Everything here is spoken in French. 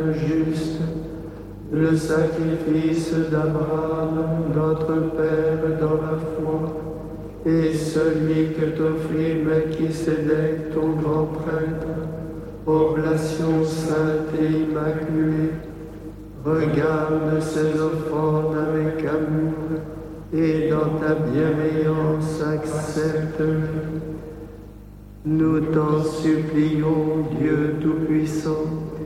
juste, le sacrifice d'Abraham, notre Père dans la foi, et celui que t'offrit Melchisédek, ton grand prêtre, oblation sainte et immaculée, regarde ces offrandes avec amour, et dans ta bienveillance accepte-les. Nous t'en supplions, Dieu Tout-Puissant,